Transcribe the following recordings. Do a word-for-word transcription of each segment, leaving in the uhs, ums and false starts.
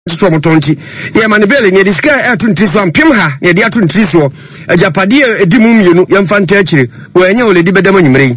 so motonti ye manibele ne diska atunti so ampem ha ne dia atunti so ajapade edi mu mienu ye mfanta akire wo enye wo le di bedam anwumre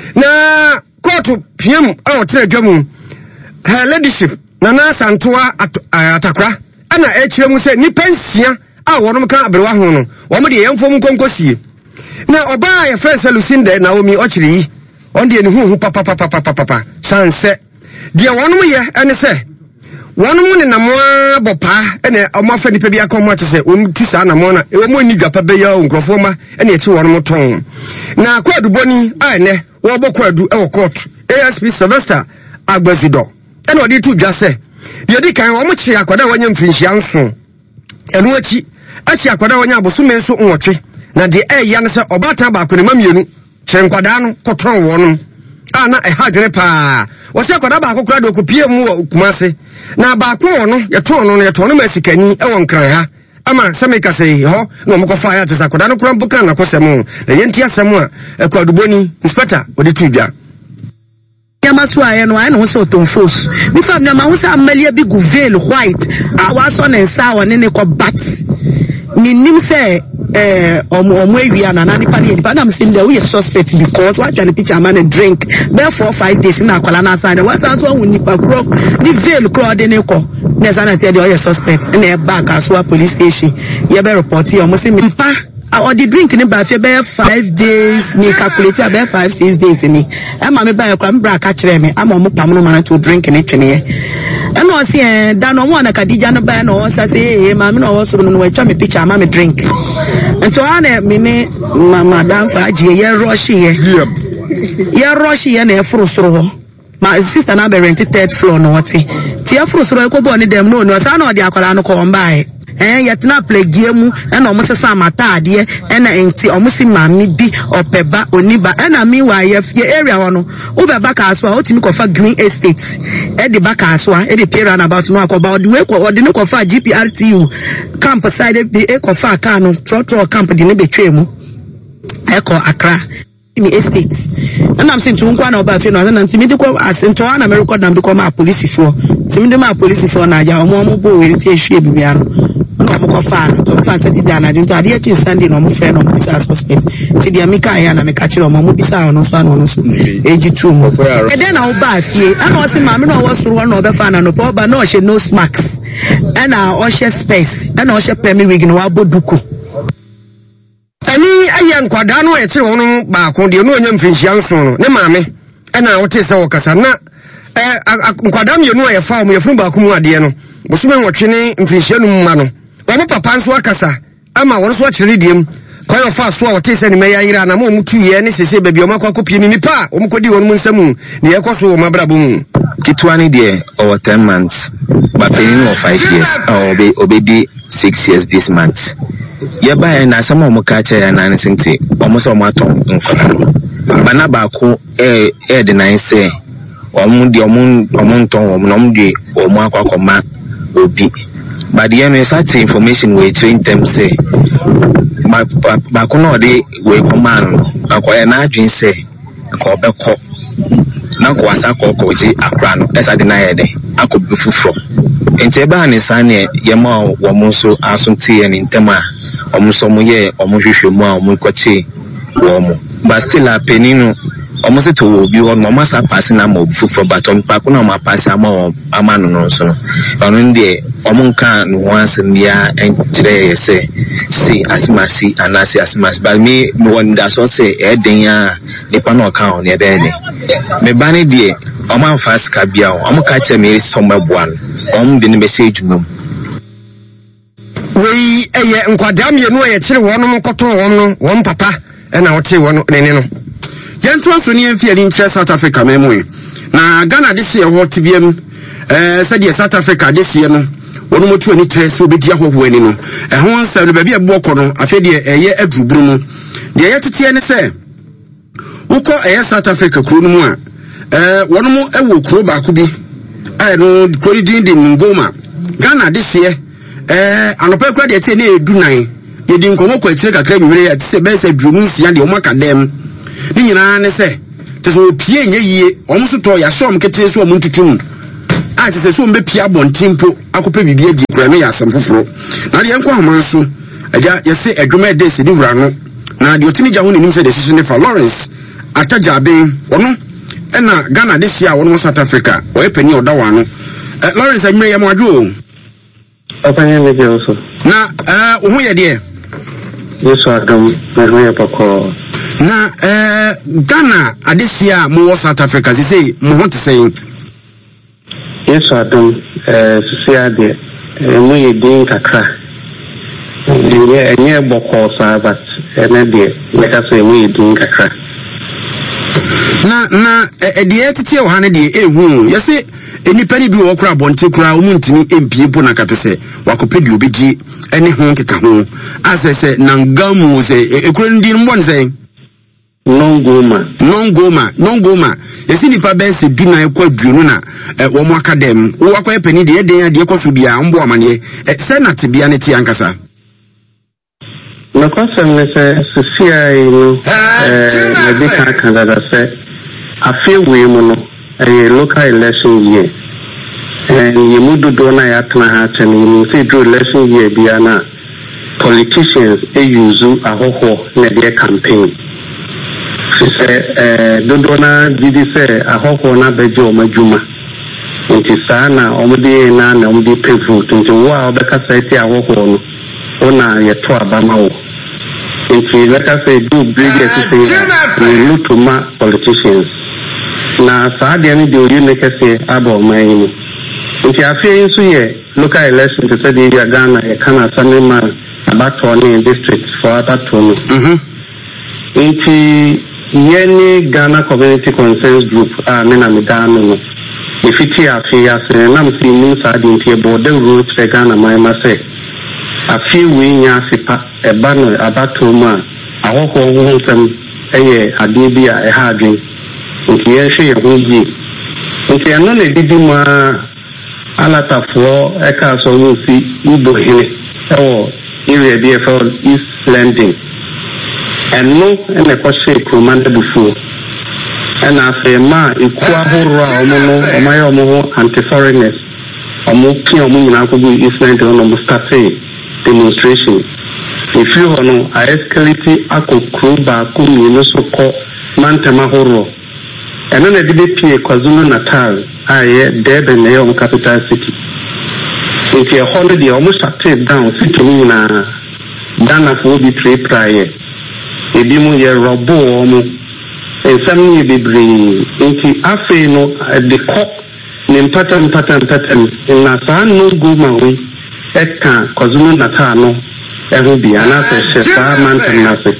na court pm a otere dwamu her leadership Nana Santoa atakra ana akire mu se ni pensia a wonom ka abrewa ho no wo mo de yemfom konkosie na oba ye friend Lucinda na omi okire yi on de ne hu hu papa papa papa papa sanse de wonom ye ene se wonom ne namoa bopa ene omafa nipa bi akọ mo atese on tu sa namo na e mo ni dwapa be ya onkrofo ma ene eti wonom ton na kwadu boni a ne wo bokwadu e wo court A S P Sylvester Agbazido ene odi tu dwa se de di kan wo mo chi akwada wanya mfinhia nso eno achi achi akwada wanya abosome nso nwotwe na de e ya ne se obata ba ko ne mamienu kyenkwada no kotron wonom ana e hadwere pa wo se akwada ba akokura de okopie mu kumase na ba ko no ye to no ye to no masikani e won kran ha ama semeka sei ho no mo ko fa ya tesa koda no kran buka na kosem na ye ntia sem a e kwaduboni inspector odi tudwa yamaso aye no aye no so tonfos mi fam na ma ho sa amalia bi gu veil white a wa so ne nsa wo ne ne ko bat mi nim se eh omo omo ewia na na nipa ne nipa na msim le we suspect because what can picture man and drink therefore five days na akwala na aside what as one nipa kro ni veil kro de ne ko na sana tell the suspect na e back as wa police station ye be report you mo se mi pa or the drink ni ba fe be five days ni calculate about five six days ni e ma me ba e kwa mbra ka kire me ama mo pam no man to drink ni twene ye e no se eh da no mo na kadija no ba no sa se eh ma me no wo so no we twa me picture ma me drink nto ana me ne mama dan fa agie ye rush ye ye rush ye na e furu soro ho my sister na be rent third floor no what ti e furu soro e ko bo ni dem no no sa na o di akwala no ko mbae eh yetna plague mu na omo sesa matade e na enti omo si mami bi opeba oniba e na mi wa ye area wono wo be baka aso a otimi ko fa green estate e de baka aso a e de pay run about no akoba the way ko de no ko fa G P R T U camp side e ko fa car no trotro camp de ne betwe mu e ko Accra mi estate and I'm saying to nkwa na oba fe no na ntimi de ko asento na me record na de ko ma police for ntimi de ma police for na ja omo omo bo we ti ehwe bibia no no mo ko fa no to fa sati da na de to ade ti Sunday no mo fe no mo bisa suspect ti de amika ya na me ka kire omo mo bisa no so no so eji two mo e de na oba fie ana o se ma me no wo soro no oba fa na no pa oba na o she nose mask ana o she space ana o she pemi wig no wa boduku ani aye nkwada no e kire wono ba ko de no nya mfinhia nso no ne maame ana wote se wo kasa na eh nkwada me no ye fa mo ye funu ba ko mu ade no bosume nwotwe ne mfinhia no mma no wo papa nso akasa ama wo nso akire diem kwa yo fa so a wote se ne meya yira na mo mutu ye ne sese ba bi o makwa kopie ni nipa o mkodi won mu nsam ne ye koso o mabrabo mu kitwani de over ten months but being of five years or obedi six years this month ya ba na sama mo ka cha na ne sente o mo so mo aton nkola bana ba ko eh eh de nine say o mo de o mo o mo nton o mo no mo de o mo akwakoma obi but the no certain information we train them say ba ba ko no de we command akoya na adwin say ko be ko na ko asa ko ko ji akra no esa de na ye de akobi fufuro enti ba ni sane ye ma wo mo so asonte ye ni ntema o mo so mo ye o mo hwehwe mu a o mo kwachi wo mo but still a peninu o mo se to obi wo mo masa pass na mo fufuro but on pa ko na mo pass ama ama no no so no ono ndie o mo nka no wansem ya enkire ye se si asimasi anasi asimasi but me me wonder so say e den ya nipa no ka on ye be ne me bani die o man fast ka bia o mo ka che me so mabuan o mo de ne be say dwumam we eye nkwada me no ye kire wono koton wono won papa e na wote wono ne no yentu so ne enfie ni nche South Africa memwe na Ghana de se ho tibiem eh said South Africa de se no wono motu ani tres obedi ahoho ani no e ho nsam no ba bia bo kono afi de eye adruburu mu de eye tete ne se uko eye South Africa kuro no mu a eh wono mo ewo kuro ba ko bi ai no kuri din din ngoma Ghana de se eh anopa kwa de te na edunan ye din komo kwa kire kakra mi were ya se be se drumu nsia de o maka dem ni nyina ne se te so pie nye yie o mo so to ya shom kete so o mo ntutum a te se so mbe pia bontimpo akopa bibia di kura no ya asem foforo na de enko homan so aja yese adwuma de se di wura no na de otini gya ho nim se decision for Lawrence Atajaben ono ena Ghana this year wono South Africa o epeni odawa no Lawrence amire ya mwadwo opanya me je so na eh wo ye de yeso adam na ho ye pako na eh Ghana this year mo South Africa say mo want to say yeso adam eh sia de mo ye din kakra ye enye boko sa but ene de me ka say mo ye din kakra na na edi etete o hane de ehu yese enipa ni bi wo kura bonte kura o muntini empie po na kapese wakopedi obegi ene ho keka ho asese na ngamu se ekura ndi mbon se nongoma nongoma nongoma yese nipa be se duna ekwa duonu na wo mo academy wo akwa epeni de eden ya de ekoso bia mbo amane se na te bia ne ti ankasa na kwasem ne se sia ino eh na bi ka Canada se afi we mu no a local election year and you mudu do na ya tana ha chen you say do election year bia na politicians e use ahoho na their campaign she say eh do do na didi say ahoho na beje o madwuma nti sana omde na na omde pay vote nti wa obeka say ti ahoho no ona ye to abama wo nti like I say do big say we look to ma politicians na saade ani de oyi make say aba man ni nti afie nso ye local election to say the Ghana e kana sanema about twenty districts for about twenty mhm nti yeni Ghana Community Consensus Group ah me na me dano no ifiti afie ase na msi ni saade nti e border route e Ghana mai ma say afie we nya sipa e ba no abato ma ahoho ho nsem eye ade bia e ha adwen nti ye hwe ye ho ji nti eno na didi ma alatafo e ka so no si ibo hele ewo area bi e for East Landing eno ene ko she komanda bufu ena afi ma iku ahoro a omo no omaye omo ho anti foreigners omo ki omo nyina ko bi East Landing no mo start demonstration if you know I escalate akokro ba ko mi no so ko mantama horo eno na dide pie KwaZulu Natal aye Durban na your capital city if you hold the almost shut down city na dana for be three prior ebi mu ye robo omo ensam ni bebre nti afi no the cop ni pattern pattern pattern na san no go mawe eka KwaZulu Natal no ehu bi ana se shefa man na se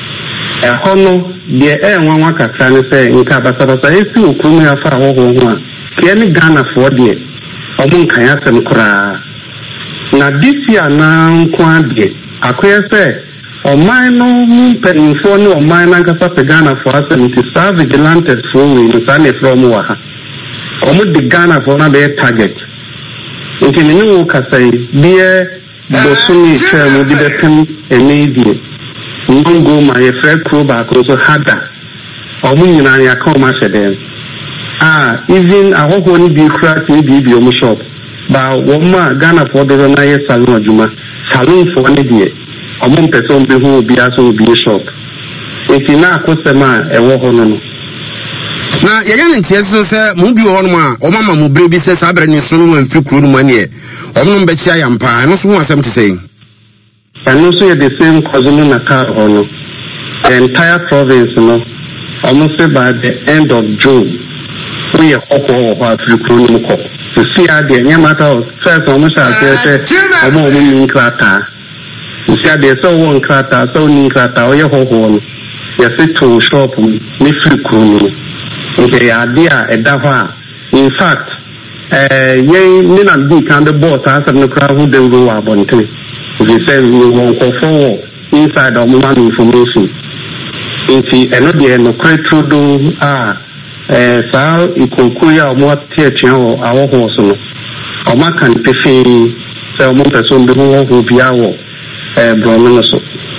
ehono de e nwanwa kakra ne se nka basabasa esi okunu ya fa ho ho ho a ke ni Ghana for de omun kan ya sem kura na this year na nkwa de akoye se o man no mun penfo no o man na ka fa Ghana for asem ti serve vigilante for we no sa ne from wa ha omu de Ghana for na be target nti ni no ka sai bie dosuni che mo di betem enedi ngongo ma ye fre kro ba ko so hada omu nyina ya ka o ma shede ah even ahoho ni bi kra ti bi bi o mu shop ba wo ma Ghana for do na ye salon adwuma salon for ne die omu person be hu bi aso bi shop eti na akosema e wo ho no no na yaya ntie so se mu bi ho no ma o mama mu bre bi se sabre ni so no mfiri kuro no ma ne o no be chia yampa no so ho asem te sei and also the same KwaZulu Natal ono the entire province no almost by the end of June we are hoko of afiri kuro no ko to see how the nyamata of first almost as say omo omo ni krata to see how the so one krata so ni krata o ye hoko no ye sit to shop ni free kuro no okay idea edafa in fact eh ye ni na bi kan the boss as no crowd who dey go abonte we say we won go for inside of man information nti eno de no kretro do ah eh sa ikoku ya mo tie twa o awo so no o ma kan pefe say mo person be ho ho bia wo eh bro no so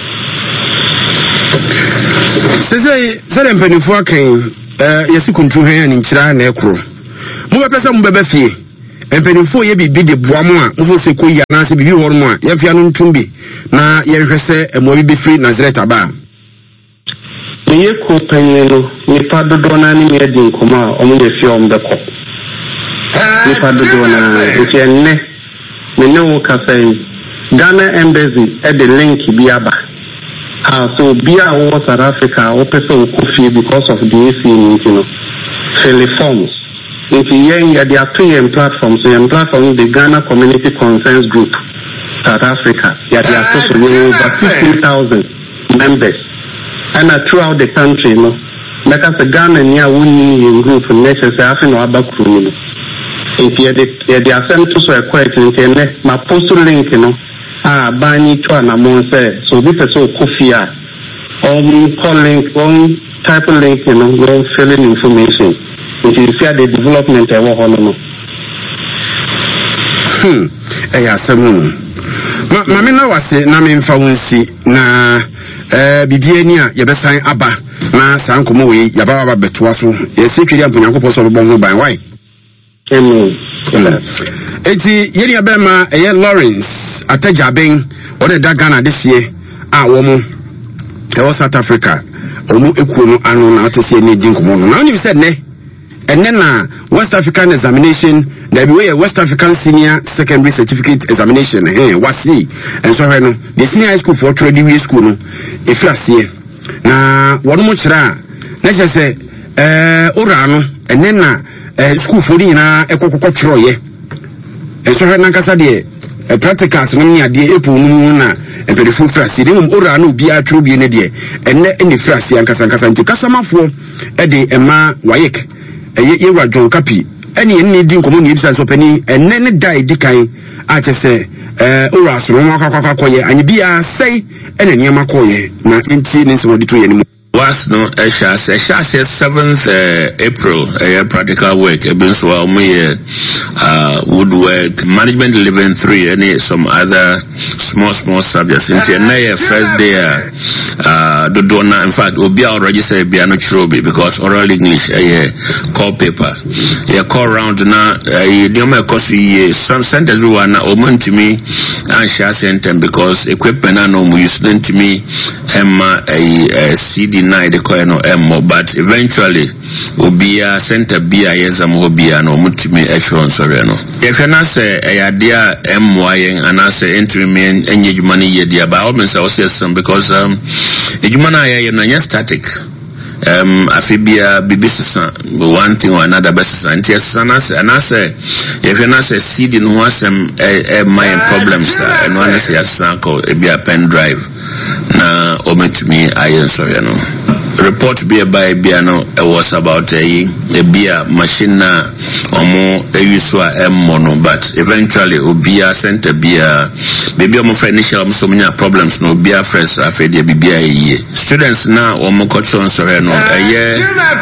se se se dem penifo akan eh yesi kuntu hwan ni nkyira na ekro mo be pesa mo be ba fie empenifo ye bibi de boamu a mfo se ko ya na se bibi hormo a ye fia no ntumbi na ye hwese emo bibi free Nazareth aba ye ko panyelo ni pado dona ni me di nkoma o mo de fi o mbeko ni pado dona e ne me ne wo ka sai Ghana embassy at the link biaba ah so bia wo South Africa o person ko fi because of the A C you know fill the forms if you ya the two platforms so platform the Ghana Community Concerns Group South Africa ya the so over fifteen thousand members and uh, throughout the country you know because the Ghana near winning group necessary after no abakuru no if you the the assent to so a question internet my post link you know ah bani to na mon say so this is so kofia um calling one type of link you know no filling information if you see the development e wo hono no hmm eh asamu ma ma me na wase na me mfa wonsi na eh bibiani a ye besan aba na sankomo we ya ba ba betoa so ye sekwiri amponyankopɔ so bɔ ho ban why amen eti yeri abema eye Lawrence Atajaben ode da Ghana this year a wo mo e South Africa o mu ekuo no anu na atese ni dinkomo no na oni said ne enne na West African examination na bi we West African senior secondary certificate examination eh wasi enso he no the senior high school for trade school no e fiase na wono mo kira na se eh ora no enne na eh school for ni na ekokokɔ twero ye enso he nankasa de e practicals no nya de epo no na empedefo frase de mum ora na obi atwero bi ne de enne ene frase ankasa ankasa nti kasamafo e de ema wayek eye yewa John Kapi ene ene di nkomo ne ebisa so pani enne ne dai di kan a chese eh ora so no akakakakɔ ye anye bia sei ene ne makoye na enti ne nso de to ye ne was no a shas a shas seventh April a practical work a been so uh woodwork management eleven three and some other small small subjects in the first day uh the donor in fact will be already say be no trobe because oral English a call paper a call round now a dioma cost we some sentence we want open to me and share center because equipment and no use to me Emma a C D nine the coin or M but eventually will be a center be a yes am hobby and mutimi echelon sorry no if you not say a idea M Y and I say entry mean any money ye dear by all means I will say some because um ejumana ya na static um afibia bibisa one thing or another best and yes and I say if you not say C D no some my problems and one say as sanko e be a pen drive na omen to me I answer you know report be by biano it was about a a beer machine na omo e use a mono but eventually obia center beer baby omo financial so many problems no beer fresh after the bibia ye students now omo culture so no eh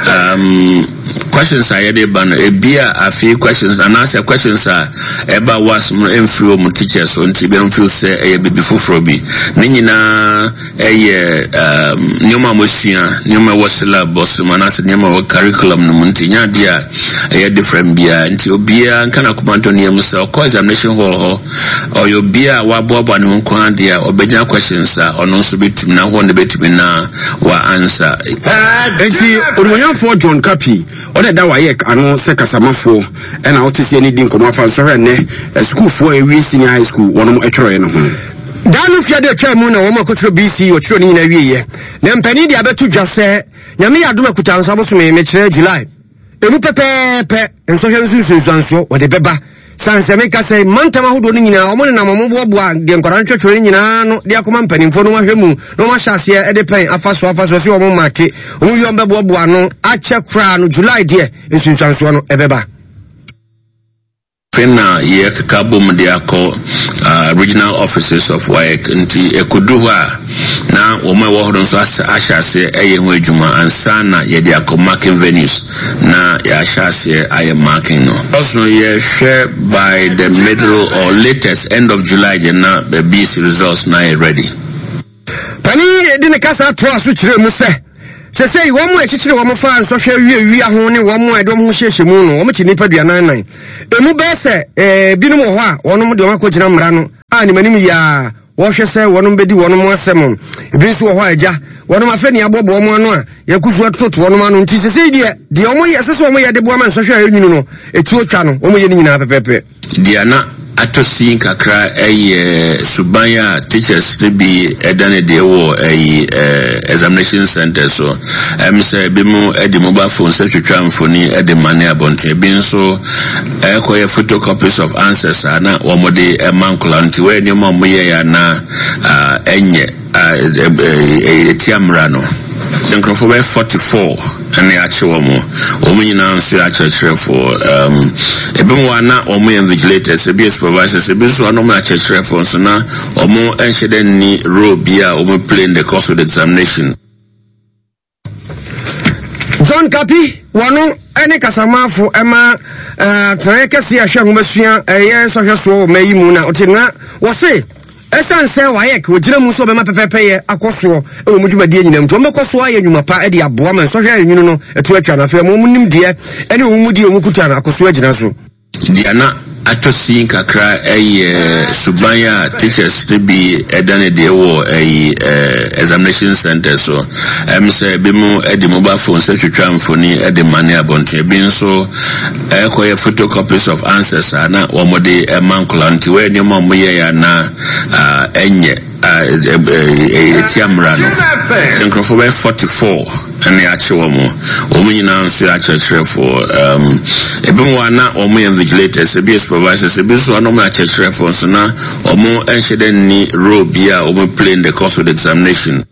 um questions are dey ban a beer afi questions and answer questions are eba was influ mo teachers so nti be feel say eh baby fufuro bi ni nyina eh um nyoma mo sua nyoma wo syllabus manase nyoma wo curriculum no nti nya dia eh different bia nti obia kana komanto ne musa ko examination hall ho or your bia wa bobo ne nko adia obenya questions a ono nso betum na ho ne betum na wa answer enti orumoyan for John Kapi ode da wayek ano se kasamafo e na otese ni din komo afa so hwenne school for a senior high school wono etwere no ho danu fia de twa mu na wo makotro B C o twere ni na wieye na mpani de abetu dwase nyame yadoma kuta nso aboso me mekire July emu pepepe enso hwe nsu nsu nso wo de beba sanse me ka say mantama hodo ni nyina omo na mamobo boa de nkwaran twetwere nyina no de akoma mpanimfo no wahwemu no ma hyase e de pen afaso afaso se omo make omo wi ombe boa boa no ache kra no July de nsu nsu nso no ebeba Fena ye kabum de akọ uh, regional offices of W A E C nti ekoduwa na wo ma wo hodon so ahyase eye ho adwuma ansa na ye de akọ marking venues na ya ahyase aye marking no also ye share by the middle or latest end of July je na B C results na ready pani de ne kasa to aso kire mu se se say one more chichire wo mo fa so hwe wie wie ho ne wo mo edom ho hyehye mu no wo mo chi nipa duanan nan emu be se eh binu mo ho a wono de wako gina mra no a ni manim ya wo hwe se wono bedi wono mo asem ebi so ho agya wono ma fe ne abobo mo no a yakuzu atoto wono ma no nti se say die de wo mo ye se so wo mo ye de bo ma so hwe anyunu no etu otwa no wo mo ye ni nyina pepepe dia na atosin kakra eh subanya teachers to be edane de wo eh examination center so em say be mu e de mobile phone se twetwa mfoni e de mane abonte bi nso e koye photocopies of answers na wo mo de e mankola nti we ni mo mo ye ya na enye eh tiamra no Nkrofo forty-four and the actual mo omu na nso actually for um ebe mo na omu invigilators ebi supervisors ebi so no mo actually for so na omu enhede ni role bia omu play in the course of the examination. John Kapi wano ene kasamafo ema eh treke si ahwe ngomasua eye so hwe so mayi mu na otenwa wo se esan se waye ke ogina mu so be ma pepepe ye akoso e wo mudwumade nyina mto mekoso aye nwuma pa e de aboa man so hwe anyunu no etu atwa na fe mo munim de ene wo mudi omukuta na akoso agina so diana atosin kakra eh subanya teachers to be edane de wo eh examination center so em say be mu e de mobile phone se twetwa mfoni e de mane abonte bi nso e koye photocopies of answers na wo mo de e mankola nti we ni mo mo ye ya na enye eh tiamra no Nkrofo forty-four and the actual mo omu nyina nso actually for um ebe mo na omu invigilators ebi supervisors ebi so no mo actually for so na omu enhede ni role bia omu play in the course of the examination.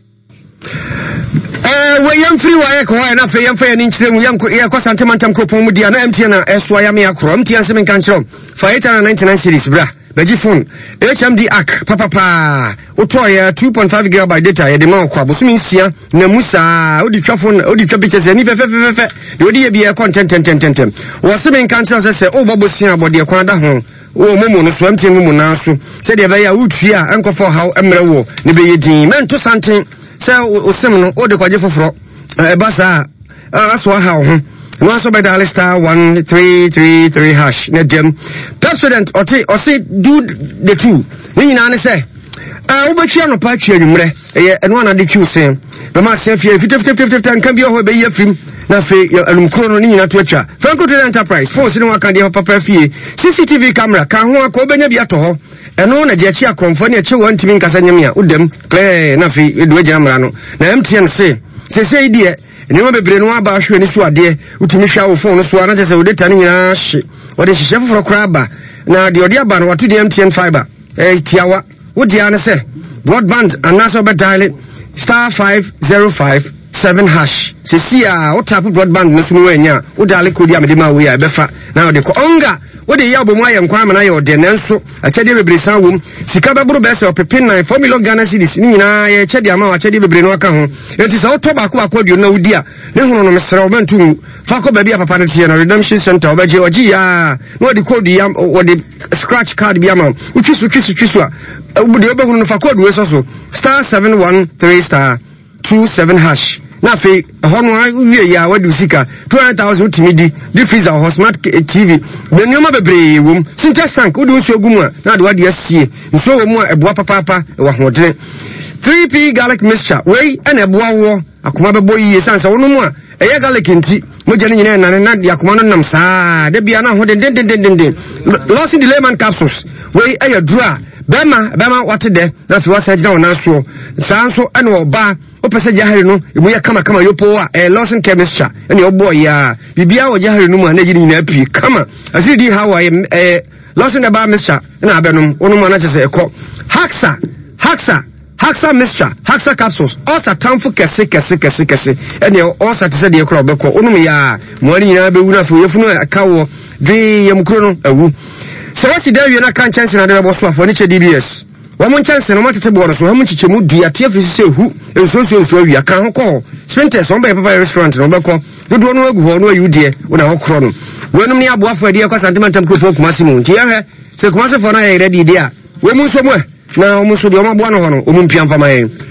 Eh we yam free wa ko na fe yam fa ya ni nkyere mu yam ko e ko santemantam kropon mu dia na M T N na eso ya me akro M T N se men kan kyerem fa eight ninety-nine series bra Beji phone H M D A C papa pa otoya two point five gigabyte data ye de ma kwa bosumi nsia na musa odi twa phone odi twa pictures ni fe fe fe fe de odi ye bia content ten ten ten ten wo se men kan kyerem se o bobosia abode kwa da ho wo momo no so M T N mu na so se de ba ya utua enkofo haw emre wo ne be ye din men to santen se o sem no o de kwaje foforo e ba sa aso haw ho no aso be dial star one three three three hash na dem president oti o say do the two ni nyina ne say ah wo betwa no pa twa nwumre e eno na de twu sen be ma se fie fifty fifty fifty kan bi ho be ye frim na fe anum kro no ni nyina to atwa Franco Trade Enterprise phone sinu aka de papa fie C C T V camera kan ho aka obenya bi ato ho eno na de achi akromfo ne achi won timi nkasa nyem ya udem clear na fe edu agya mra no na M T N se se se die ni mo bebre no aba hwe ni so ade utimi hwa wo phone so na tese wo data ni nyina hye wo de hye foforo kra ba na de odi aba no watu de M T N fiber eh tiawa wo dia ne se broadband anaso be dial star five zero five seven hash se sia wo tap broadband no so no anya wo dial code ya me de ma wo ya be fa na wo de ko onga wo de ya obomu aye nkwa ma na ye ode nenso achede bebre san wom sika be buru be se opepin nine four million Ghana cedis ni nyina ye chede ama wa chede bebre no aka ho enti se wo to ba ko ba ko dio na wudia ne hono no mesra wo bantu fa ko ba bia papa ne tie na redemption center obaje oji ya no de code ya wo de scratch card bia ma utwisu utwisu utwisu a wo de obehunu no fa code we so so star seven one three star two seven hash na fe hono wie ya wadu sika two hundred thousand utimidi di freezer ho smart T V be nyoma bebre wom sintex tank udu nso gumu a na de wade asie nso wo mu a eboa papa papa wa hodene three P garlic mixture we na eboa wo akoma bebo yiye sansa wono mu a eye garlic nti moja ni nyina na na de akoma no nam saa de bia na ho den den den den den lost the lemon capsules we eye dura bema bema wate de na fi wasa gina wona so sanso ene oba opese jahari no ebu ya kama kama yopo a eh Lawson chemistry ene obo ya bibia wo jahari no mu na gidi nyina api kama asiri di hawa eh Lawson eba mixture na abenum onu mu na chese ekọ Haxa Haxa Haxa mixture Haxa capsules osa tamfo kese kese kese kese ene osa tese de ekọ obekọ onu mu ya mo ani nyina be wu na fi yefunu akawo dwe yamkuro no awu se wasi da wiena kan chance na de bo so afọ ni che D B S wa mon chance no matete bo no so ha mun chiche mu dua tie fi se hu enso so so wia kan ho ko sprinters on be papa restaurant no be ko do no agu ho no ayu de una ho kro no wenum ni aboafo ade ko santimentam kro kumasi mu nti ya se kumasi fo na ye ready dia we mun so mu na o mun so de o ma bo no ho no o mun pian fama ye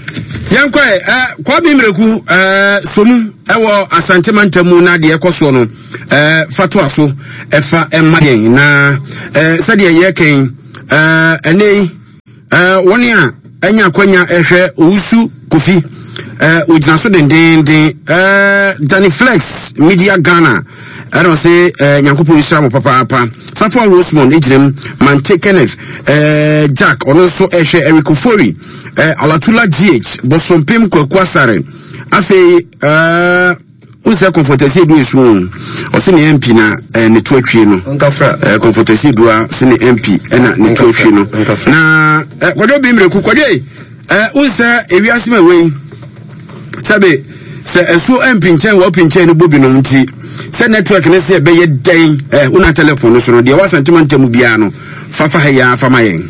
Yankwa eh kwa bi mreku eh somu ewo Asante Mantamu na de ekoso no eh fatwa so efa emaden na eh sade ye kan eh ene eh woni a anya kwanya ehwe Owusu Kofi eh ojina so den den den eh Danny Flex Media Ghana I don't say eh Nyankopon Islam papa papa Safwa Rosemond ejirem Mante Kenneth eh Jack ono so ehwe Eric Ofori eh Alatula G H Bosompem Kwakwasare afi eh unse comfortesi do esu o se ne M P na eh, ne to atwie no nkafra eh, comfortesi do a se ne M P na ne to atwie no na eh, kodo bi mreku kodo eh unse ewiase ma we sabe se esu M P nchen wo pinchen no bobi no nti se network ne se be ye den eh una telephone so no de Asante Mantamu bia no fafa ha ya fama yen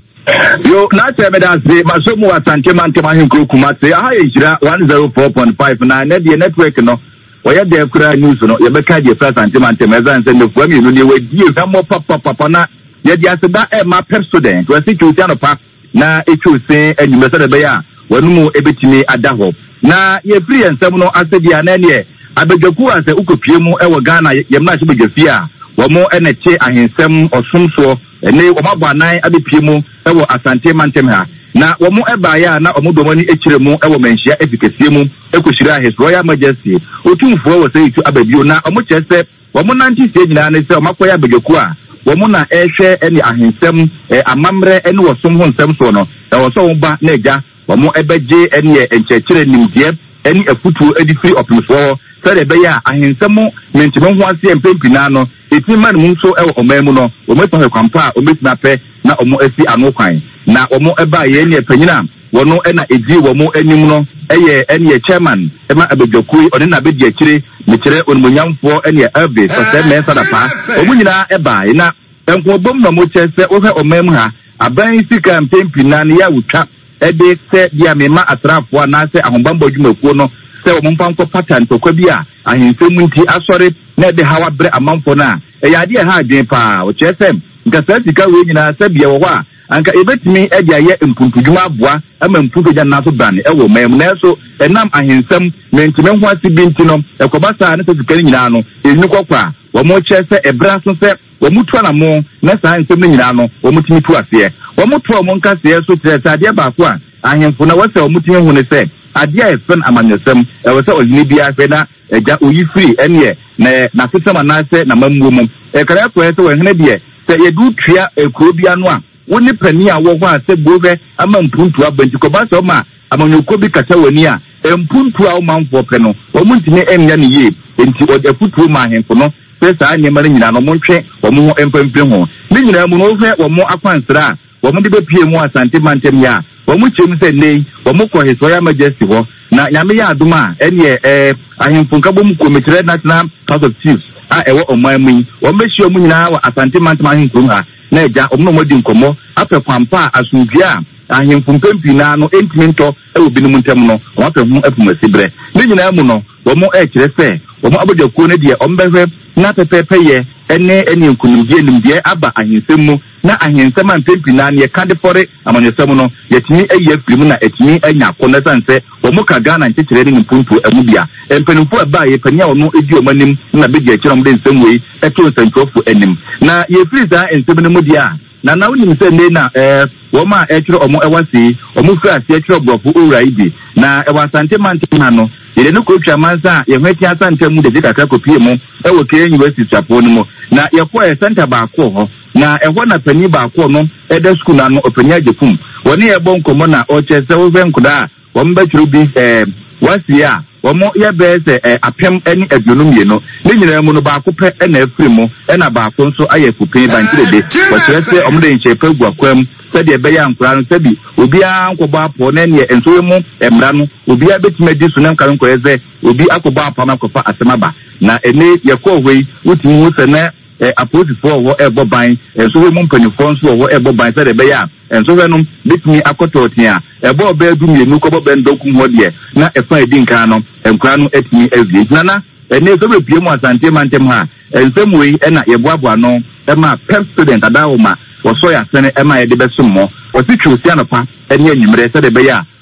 yo na tell me that say masomu Asante Mantamu ahinkro kumase aha yira one oh four point five na na de network no oya de kura news no ye be ka de Asante Mantamu ezan se ne fuami no ne wadi e mo papa papa na ye de aseda e ma president we see tu tiano pa na echu se enyumese de be ya wanumu ebetimi adaho na ye free ensem no asedia na ne abedwaku ase ukopie mu e wo Ghana ye mna che bedwafia wo mo ene che ahensem osumso ene wo mabwa nan abepie mu e wo Asante Mantamu ha na wo mo eba ya na omodoma ni echire mu e wo manhia efikesie mu ekoshira His Royal Majesty otumfo wo se itu ababio na omo chese wo mo nanti se nyina ne se o makoya abedwaku a wo mo na ehwe ene ahensem amamre ene wo som ho nsem so no e wo so wo ba na eja wo mo ebeje ene enchechire nimdie ene afutu edifiri opimfo sare be ya ahensem mentimo ho ase empempina no eti man mu so e omemu no wo mo fa kwampa o metina pe na omo asi ano kwan na omo eba ye ne panyina wono e na edi wo mo anim no eye ene chairman e ma abedwaku one na be di akire mekire onmonyamfo ene ave so se me sada pa omo nyina eba na enko bom na mo chese wo he omemu ha aban sika mpempina ne ya wutwa ede se dia mema atrafo na se ahombambo dwumakuo no se wo mpanko pattern to kwa bia ahensem nti asore na de hawa bre amanfo na e ya de ha adwen pa o chesem nka sa sika we nyina se bia wo a anka ebetimi e de aye mpuntudwuma aboa ama mpuntuja na so ban e wo mem na so enam ahensem mentime ho asibinti no e kobasa na se sika nyina no eni kokwa wo mo chese ebra so se wo mutu na mo na sa ahensem nyina no wo mutimi tu ase wo mutu o mo nka se so tresa de ba ko a ahemfo na wo se wo mutimi hu ne se adia efen amanyesem e wo se ohini bia fe na eja oyi free ene na na sesema na se na mamuo mum e kara ko se wo hene de se yedu tua ekuro bia no a woni pani a wo ho a se bobe ama mpuntu abanti ko ba so ma amanyoko bi kata wani a mpuntu a wo manfo pe no wo muntime enya ne ye enti o de futu ma ahemfo no se sa anyema nyina no montwe wo mo empempem ho ni nyina mu no hwe wo mo akwansra wo mo de be pie mu Asante Mantamu ya wo mo chem se nei wo mo ko His Royal Majesty ho na nyame ya aduma ene eh ahemfo nka bom ko metire national house of chiefs a ewo omamu wo mehie mu nyina wa Asante Mantamu ahemfo ha na eja omno modi nkomo ape kwampa asundua ahemfo mpempi na no entimento e wo binum ntem no wo ape hu afumasibre ni nyina mu no wo mo e kire se wo mo abodwakuo ne de ombehwe na pepepeye ene ene nkunumdie nimdie aba ahensem mu na ahensem ampempi na ne ka de fore amanyesem no yetimi ayi afirimu na etimi anya akona sanse wo mo ka Ghana nchekire ne mpuntu amubia empenimfo aba ye pania wo no edi omanim na bedi akira mo de nsem wei eto nsantofo anim na ye friza ensem ne mudia na na woni se ne na eh wo ma ekiro omo ewasi omo fira se ekiro brofo owura idi na ewa Asante Mantamu no ile no ko twa mansa ye hweti Asante mu de kakra kopie mu ewo ke university chapo no mu na ye ko e center ba ko ho na eho na pani ba ko no e da school na no opanya agefum woni e bon komo na o chese wo ven kuda wo mba tru bi eh wasi a wo mo ye be se apem ani aduonum ye no ne nyina mu no ba ko pe na afiri mu e na ba ko nso aye fupin bankirede wo chese o mo de nche pe guakwam sede be ya nkura no sebi obi a nkoba apo na ne enso mu emra no obi a betima di so na nkan ko eze obi akoba apa ma kofa asemaba na ene ye ko hwei utimi wo se na eh aposifo wo ebo ban enso we mu mpanifo nso wo ebo ban sede be ya enso we no betimi akototia ebo oba du mienu ko bo bendoku ho de na efa edi nkan no enkura no etimi awie nana ene so be pie mu Asante Mantamu ha ensem we na ye boaboa no e ma president adawo ma wo so ya sene e ma ye de besummo wo si twusi anopa ene anyimre sede be ya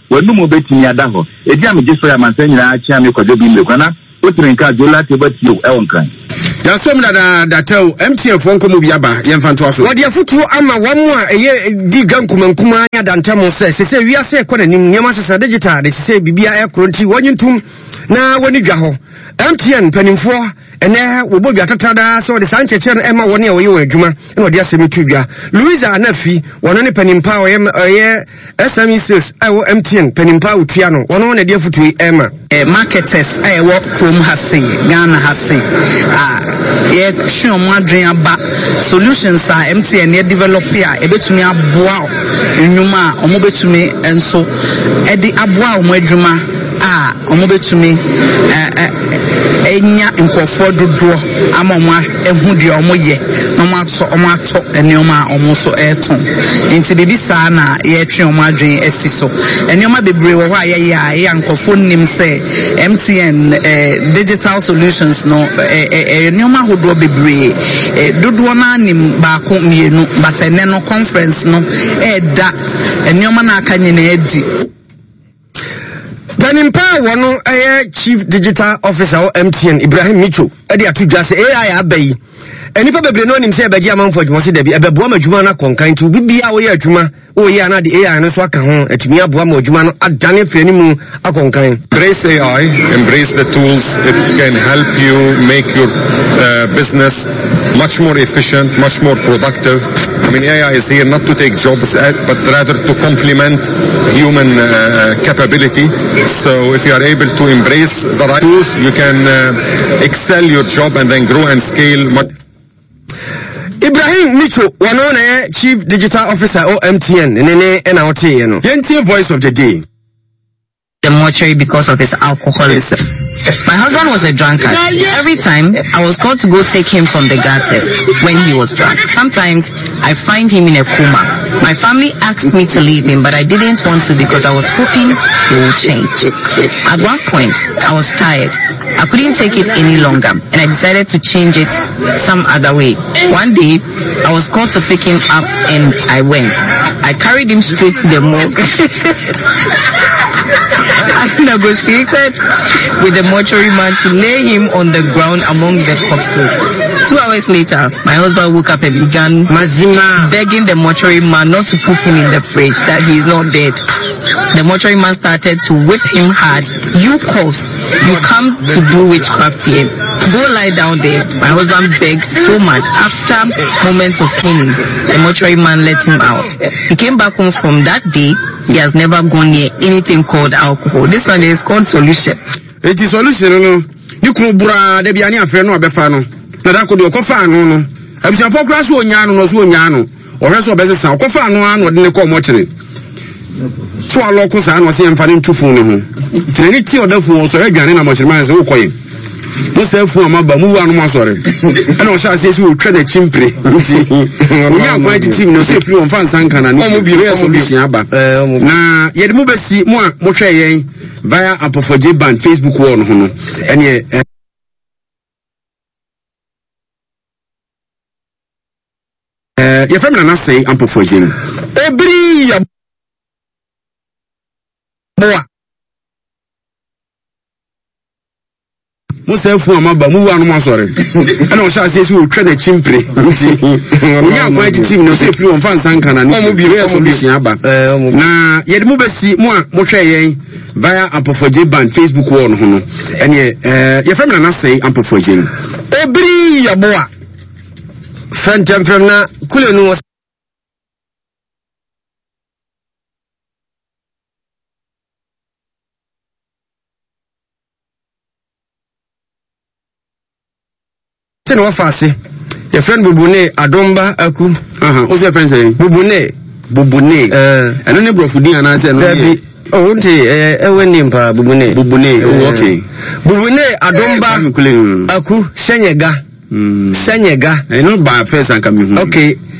wanu mo betimi ada ho edi am je so ya man sanyira a chia me kwajo bi me kwana utrin ka jola te bati e won kan ya so mi da da tel M T N fo nkomo bi aba ye mfa nto aso wodi afutu ama wamu a eye di gankuma nkuma anya dantamo se se wiase ekọ nanim nyama sesa digital de se bibia e kronti wonyintum na woni dwa ho M T N panimfo ene wo bodwa tatada so de sancheche no ema woni e wo ye adwuma na wodi asemi tudwa Louisa Anafi wono ne panimpa wo ye S M E six awo M T N panimpa utua no wono na de afutu ema eh marketers eh wo Chrome hase Ghana hase ah ye twa mo adwen aba solutions a M T N ye develop a ebetumi aboa nnuma a omo betumi enso e di aboa omo adwuma a omo betumi eh enya nkofo dodo ama omo ehu de omo ye omo ato omo ato enioma omo so eton nti bibi saa na ye twe omo adwen esi so enioma bebre wo ha ye ya ye nkofo nim se M T N eh, digital solutions no enioma eh, hodo bebre eh, dodo na nim ba ko mienu but ene no conference no e da enioma na aka nyina edi Panimpa wono eh Chief Digital Officer o M T N Ibrahim Micho e de atudwa se A I abai enipa bebre no nim se e beji amanfo adwuma se da bi e beboa madwuma na konkan ti bibia wo ye adwuma wo ye ana de A I no so aka ho atumi aboa madwuma no adane frani mu akonkan. Embrace A I, embrace the tools. It can help you make your uh, business much more efficient, much more productive. I mean, A I is here not to take jobs, but rather to complement human uh, capability. So if you are able to embrace the right tools, you can uh, excel your job and then grow and scale much. Ibrahim Micho one on Chief Digital Officer o M T N nene ena ote ye no yentie voice of the day. The mortuary because of his alcoholism. My husband was a drunkard. Every time I was called to go take him from the gutters when he was drunk. Sometimes I find him in a coma. My family asked me to leave him, but I didn't want to because I was hoping he would change. At one point, I was tired. I couldn't take it any longer, and I decided to change it some other way. One day, I was called to pick him up, and I went. I carried him straight to the morgue. I negotiated with the mortuary man to lay him on the ground among the corpses. Two hours later, my husband woke up and began Mazima begging the mortuary man not to put him in the fridge, that he is not dead. The mortuary man started to whip him hard. You curse, you come to do witchcraft here. Go lie down there. My husband begged so much. After moments of pain, the mortuary man let him out. He came back home. From that day, he has never gone near anything called alcohol. This one is called solution. It is solution no. You could bra de biani afre no abefano. Na da ko de okofa anu no. Abisa fo kra so onya anu no so onya anu. Ohwe so obese okofa anu anu de ne ko mo kire. So aloko sa anu se emfa ne ntufun ne ho. Tiri ti odafu so adwane na mo kire man se wo koye. Mo se fu amaba mu wa anu ma sore. Ana o sha se si o twa na chimpre. Onya kwa ti team no se fi on fan sanka na no mo bi re so bi aba. Na ye de mo besi mo a mo hwe yen via Apofoje band Facebook wall no ho no. Ene eh ye family na say Apofoje no. Ebri ya boa Musa fu amaba mu wa no masore ana o sha se si o twa na chimpre onya kwa ti team no se fi on fan sanka na no mo bi re so bi aba na ye de mo besi mo a mo hwe yen via Apofoje band Facebook wall no ho no ene eh ye family na say Apofoje no ebri ya boa fantem from na kule no Ten wa fase your friend Bubune Adomba Aku aha what's your friend saying Bubune Bubune eh eno ne brofudi ana say no oh nti eh e weni mpa Bubune Bubune oh okay Bubune Adomba Aku Senyega mm Senyega eno ba first an kami okay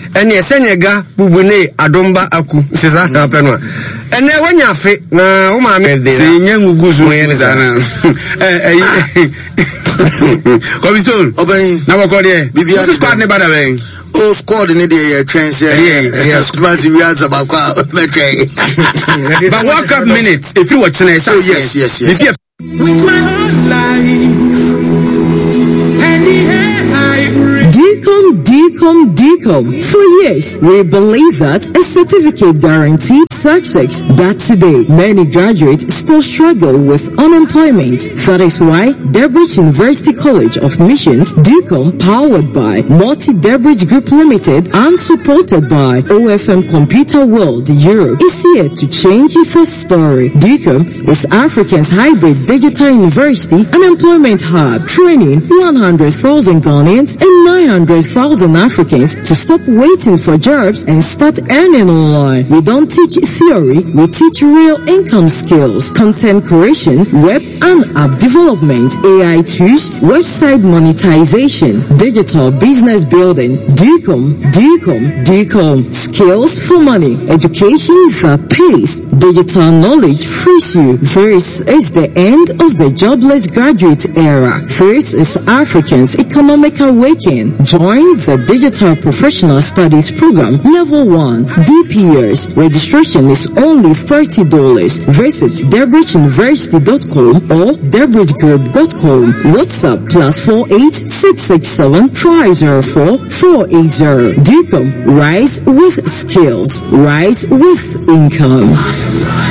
ene senyega bubune adomba aku sisa na penwa ene wanya fe na wo ma me se nyangu guzu sana eh eh Commission oben na ko de this squad ne bada ben o squad ne de trends yeah squad we are about metre but World Cup minutes if you watch na yes yes yes with my whole life and the air I breathe. Decom, Decom, Decom. For years, we believe that a certificate guaranteed success. But today, many graduates still struggle with unemployment. That is why Debridge University College of Missions, Decom, powered by Multi-Debridge Group Limited and supported by O F M Computer World Europe, is here to change the story. Decom is Africa's hybrid digital university and employment hub, training one hundred thousand Ghanaians and nine hundred thousand Africans to stop waiting for jobs and start earning online. We don't teach theory, we teach real income skills, content creation, web and app development, A I tools, website monetization, digital business building. Decom, Decom, Decom. Skills for money, education that pays, digital knowledge frees you. This is the end of the jobless graduate era. This is Africans' economic awakening. Join the Digital Professional Studies Program Level one D P S. Registration is only thirty dollars. Visit debridge university dot com or debridge group dot com. WhatsApp plus four eight six six seven five zero four four eight zero. Decom, rise with skills, rise with income.